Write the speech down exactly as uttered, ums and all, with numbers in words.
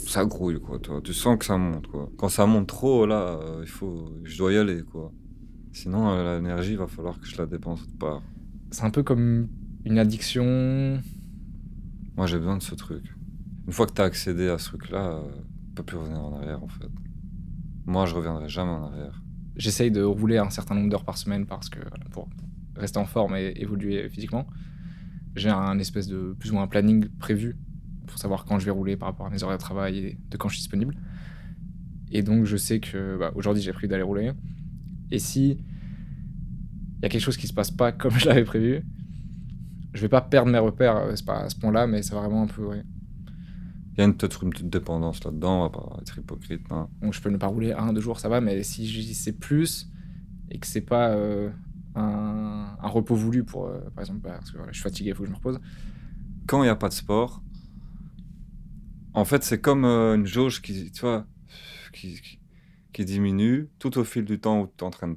ça grouille, quoi, toi. Tu sens que ça monte, quoi. Quand ça monte trop, là, euh, il faut, je dois y aller, quoi. Sinon, euh, l'énergie, il va falloir que je la dépense autre part. C'est un peu comme une addiction. Moi, j'ai besoin de ce truc. Une fois que t'as accédé à ce truc-là, euh, tu peux plus revenir en arrière, en fait. Moi, je reviendrai jamais en arrière. J'essaye de rouler un certain nombre d'heures par semaine parce que voilà, pour rester en forme et évoluer physiquement, j'ai un espèce de plus ou moins un planning prévu pour savoir quand je vais rouler par rapport à mes horaires de travail et de quand je suis disponible. Et donc je sais que bah, aujourd'hui j'ai prévu d'aller rouler. Et si il y a quelque chose qui se passe pas comme je l'avais prévu, je vais pas perdre mes repères, euh, c'est pas à ce point-là, mais ça va vraiment un peu. Ouais. Il y a une- peut-être une petite dépendance là-dedans, on va pas être hypocrite. Hein. Donc je peux ne pas rouler un, deux jours, ça va, mais si j'y sais plus et que c'est pas euh, un, un repos voulu pour, euh, par exemple, bah, parce que voilà, je suis fatigué, il faut que je me repose. Quand il n'y a pas de sport, en fait, c'est comme euh, une jauge qui, tu vois, qui, qui, qui diminue tout au fil du temps où tu t'entraînes